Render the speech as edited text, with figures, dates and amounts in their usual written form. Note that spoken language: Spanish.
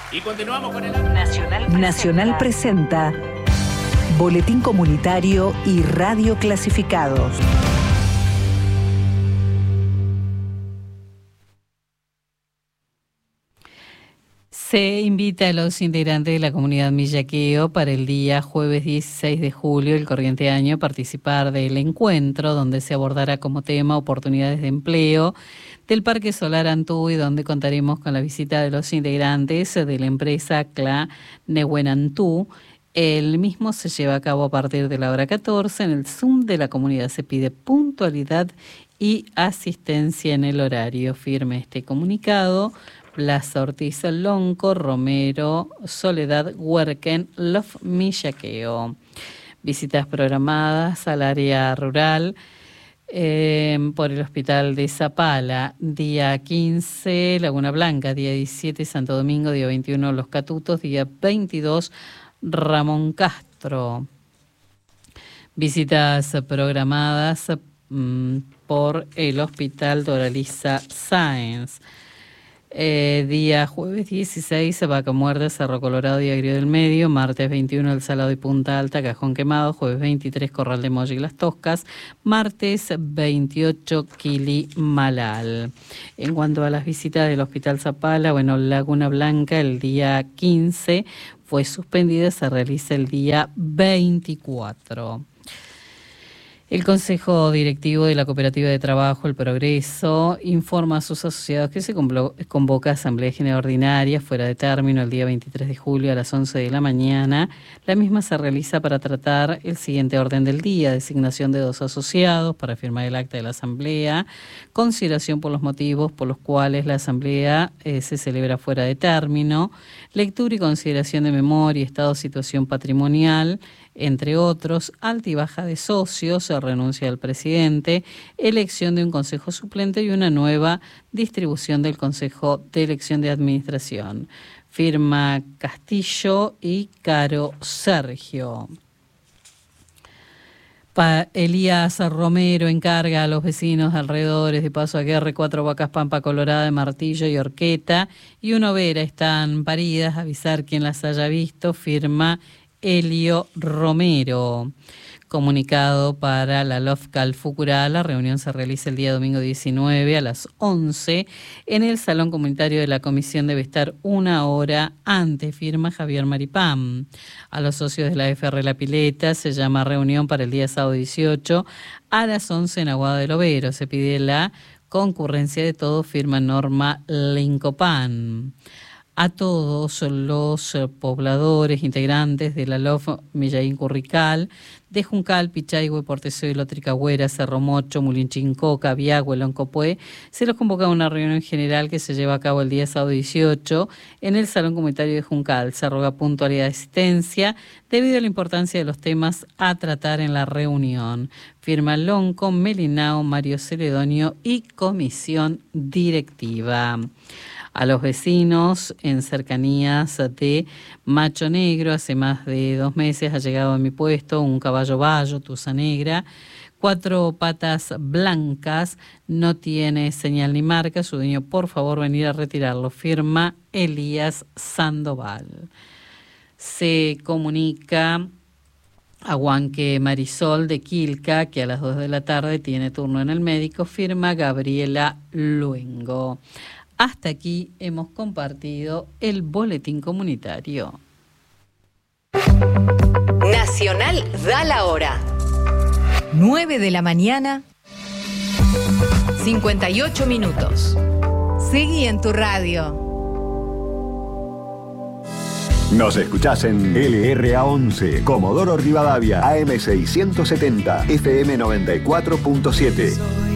Y continuamos con el Nacional presenta Boletín Comunitario y Radio Clasificados. Se invita a los integrantes de la comunidad Millaqueo para el día jueves 16 de julio del corriente año a participar del encuentro donde se abordará como tema oportunidades de empleo del Parque Solar Antú, y donde contaremos con la visita de los integrantes de la empresa CLA Nehuenantú. El mismo se lleva a cabo a partir de la hora 14 en el Zoom de la comunidad. Se pide puntualidad y asistencia en el horario. Firme este comunicado Plaza Ortiz Lonco, Romero, Soledad, Huerquen, Lof Millaqueo. Visitas programadas al área rural por el Hospital de Zapala, día 15, Laguna Blanca, día 17, Santo Domingo, día 21, Los Catutos, día 22, Ramón Castro. Visitas programadas por el Hospital Doraliza Sáenz. Día jueves 16, Vaca Muerta, Cerro Colorado y Agrio del Medio. Martes 21, El Salado y Punta Alta, Cajón Quemado. Jueves 23, Corral de Moya y Las Toscas. Martes 28, Quili Malal. En cuanto a las visitas del Hospital Zapala, Laguna Blanca el día 15 fue suspendida, se realiza el día 24. El Consejo Directivo de la Cooperativa de Trabajo El Progreso informa a sus asociados que se convoca a Asamblea General Ordinaria fuera de término el día 23 de julio a las 11 de la mañana. La misma se realiza para tratar el siguiente orden del día: designación de 2 asociados para firmar el acta de la Asamblea, consideración por los motivos por los cuales la Asamblea se celebra fuera de término, lectura y consideración de memoria, estado de situación patrimonial, entre otros, alta y baja de socios, renuncia del presidente, elección de un consejo suplente y una nueva distribución del consejo de elección de administración. Firma Castillo y Caro Sergio. Elías Romero encarga a los vecinos de alrededores de Paso Aguirre, 4 vacas Pampa Colorada de Martillo y Horqueta y una overa están paridas, avisar quien las haya visto. Firma Elio Romero. Comunicado para la LOF Calfucurá, la reunión se realiza el día domingo 19 a las 11 en el Salón Comunitario de la Comisión. Debe estar 1 hora antes. Firma Javier Maripán. A los socios de la FR La Pileta se llama reunión para el día sábado 18 a las 11 en Aguada del Overo. Se pide la concurrencia de todos. Firma Norma Lincopán. A todos los pobladores integrantes de la LOF Millaín Currical, de Juncal, Pichaihue, Porteseo, Lotricagüera, Cerro Mocho, Mulinchincoca, Viagüe, Loncopué, se los convoca a una reunión general que se lleva a cabo el día sábado 18 en el Salón Comunitario de Juncal. Se roga puntualidad de asistencia debido a la importancia de los temas a tratar en la reunión. Firma Lonco, Melinao, Mario Celedonio y Comisión Directiva. A los vecinos en cercanías de Macho Negro, hace más de 2 meses ha llegado a mi puesto un caballo bayo, tusa negra, 4 patas blancas, no tiene señal ni marca. Su dueño, por favor, venir a retirarlo. Firma Elías Sandoval. Se comunica a Huanque Marisol de Quilca, que a las 2 de la tarde tiene turno en el médico. Firma Gabriela Luengo. Hasta aquí hemos compartido el boletín comunitario. Nacional da la hora. 9 de la mañana, 58 minutos. Seguí en tu radio. Nos escuchás en LRA 11, Comodoro Rivadavia, AM 670, FM 94.7.